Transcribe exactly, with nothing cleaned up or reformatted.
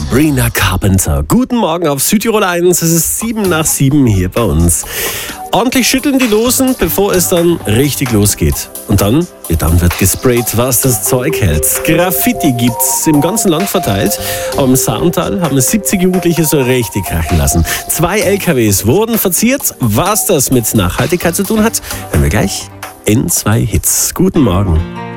Sabrina Carpenter. Guten Morgen auf Südtirol eins. Es ist sieben nach sieben hier bei uns. Ordentlich schütteln die Losen, bevor es dann richtig losgeht. Und dann, ja, dann wird gesprayt, was das Zeug hält. Graffiti gibt's im ganzen Land verteilt. Aber im Saartal haben es siebzig Jugendliche so richtig krachen lassen. Zwei L K Ws wurden verziert. Was das mit Nachhaltigkeit zu tun hat, hören wir gleich in zwei Hits. Guten Morgen.